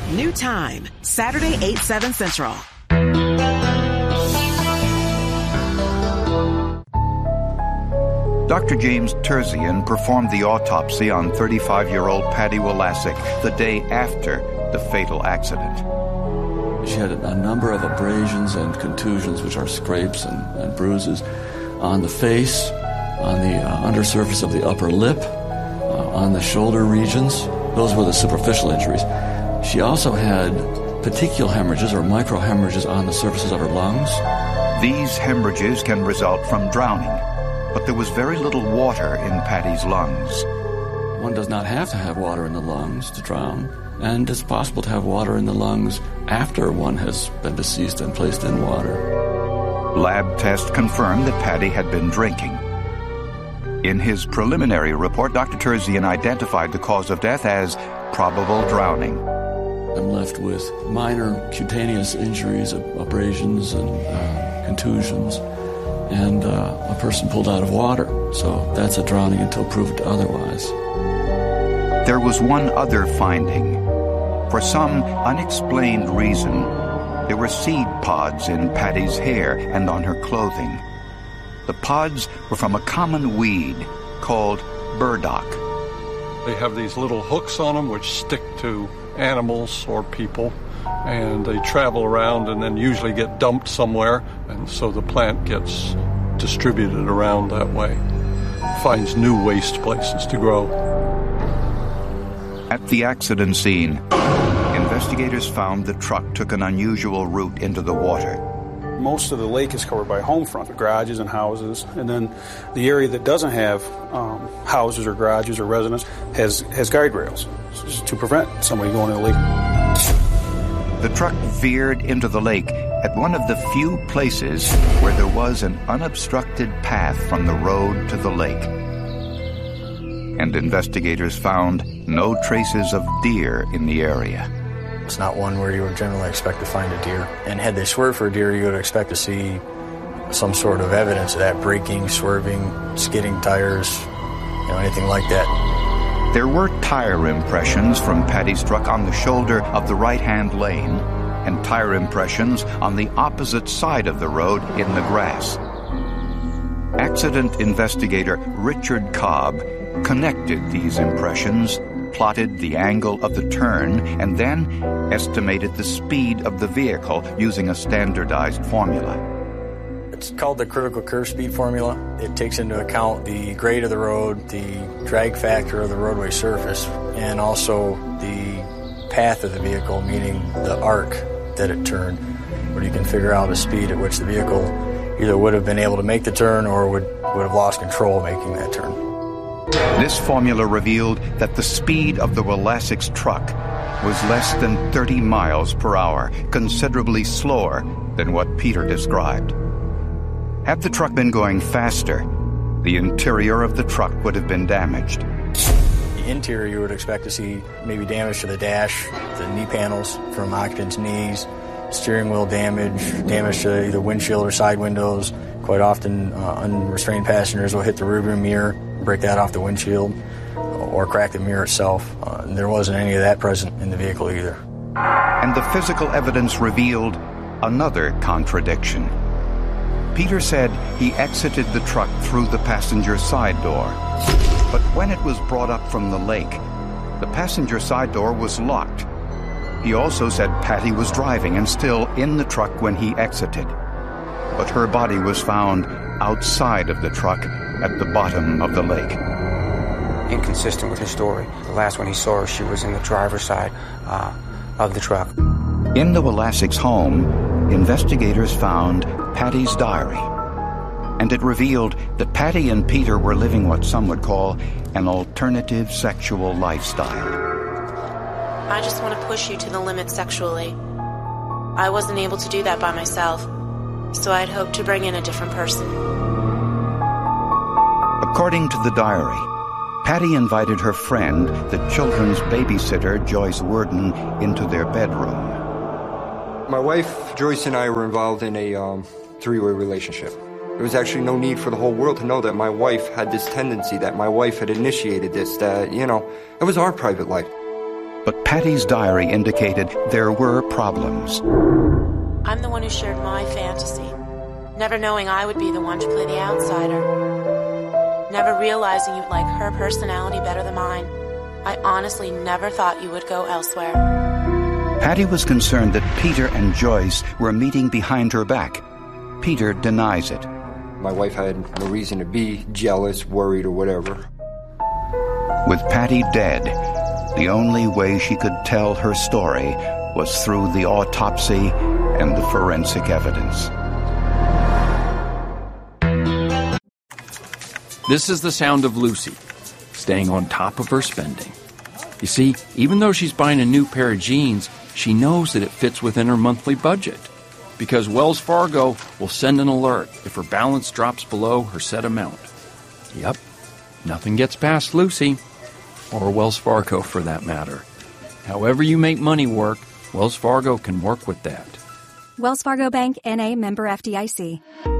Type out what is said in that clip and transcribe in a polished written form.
New time, Saturday, 8/7 Central. Dr. James Terzian performed the autopsy on 35-year-old Patty Walasek the day after the fatal accident. She had a number of abrasions and contusions, which are scrapes and bruises, on the face, on the undersurface of the upper lip, on the shoulder regions. Those were the superficial injuries. She also had petechial hemorrhages or microhemorrhages on the surfaces of her lungs. These hemorrhages can result from drowning, but there was very little water in Patty's lungs. One does not have to have water in the lungs to drown, and it's possible to have water in the lungs after one has been deceased and placed in water. Lab tests confirmed that Patty had been drinking. In his preliminary report, Dr. Terzian identified the cause of death as probable drowning. I'm left with minor cutaneous injuries, abrasions and contusions, and a person pulled out of water. So that's a drowning until proved otherwise. There was one other finding. For some unexplained reason, there were seed pods in Patty's hair and on her clothing. The pods were from a common weed called burdock. They have these little hooks on them which stick to animals or people, and they travel around and then usually get dumped somewhere, and so the plant gets distributed around that way. Finds new waste places to grow. At the accident scene, investigators found the truck took an unusual route into the water. Most of the lake is covered by home front, garages and houses, and then the area that doesn't have houses or garages or residences has guide rails to prevent somebody going in the lake. The truck veered into the lake at one of the few places where there was an unobstructed path from the road to the lake. And investigators found no traces of deer in the area. It's not one where you would generally expect to find a deer. And had they swerved for a deer, you would expect to see some sort of evidence of that, braking, swerving, skidding tires, anything like that. There were tire impressions from Patty's truck on the shoulder of the right-hand lane and tire impressions on the opposite side of the road in the grass. Accident investigator Richard Cobb connected these impressions, plotted the angle of the turn, and then estimated the speed of the vehicle using a standardized formula. It's called the critical curve speed formula. It takes into account the grade of the road, the drag factor of the roadway surface, and also the path of the vehicle, meaning the arc that it turned, where you can figure out a speed at which the vehicle either would have been able to make the turn or would have lost control making that turn. This formula revealed that the speed of the Walasek's truck was less than 30 miles per hour, considerably slower than what Peter described. Had the truck been going faster, the interior of the truck would have been damaged. The interior you would expect to see maybe damage to the dash, the knee panels from occupants' knees, steering wheel damage to either windshield or side windows. Quite often, unrestrained passengers will hit the rearview mirror, break that off the windshield, or crack the mirror itself. There wasn't any of that present in the vehicle either. And the physical evidence revealed another contradiction. Peter said he exited the truck through the passenger side door. But when it was brought up from the lake, the passenger side door was locked. He also said Patty was driving and still in the truck when he exited. But her body was found outside of the truck at the bottom of the lake. Inconsistent with his story. The last one he saw her, she was in the driver's side of the truck. In the Walasek's home, investigators found Patty's diary. And it revealed that Patty and Peter were living what some would call an alternative sexual lifestyle. I just want to push you to the limit sexually. I wasn't able to do that by myself, so I'd hoped to bring in a different person. According to the diary, Patty invited her friend, the children's babysitter, Joyce Worden, into their bedroom. My wife, Joyce, and I were involved in a three-way relationship. There was actually no need for the whole world to know that my wife had this tendency, that my wife had initiated this, that, it was our private life. But Patty's diary indicated there were problems. I'm the one who shared my fantasy, never knowing I would be the one to play the outsider. Never realizing you'd like her personality better than mine. I honestly never thought you would go elsewhere. Patty was concerned that Peter and Joyce were meeting behind her back. Peter denies it. My wife had no reason to be jealous, worried, or whatever. With Patty dead, the only way she could tell her story was through the autopsy and the forensic evidence. This is the sound of Lucy, staying on top of her spending. You see, even though she's buying a new pair of jeans, she knows that it fits within her monthly budget, because Wells Fargo will send an alert if her balance drops below her set amount. Yep, nothing gets past Lucy, or Wells Fargo for that matter. However you make money work, Wells Fargo can work with that. Wells Fargo Bank, N.A., member FDIC.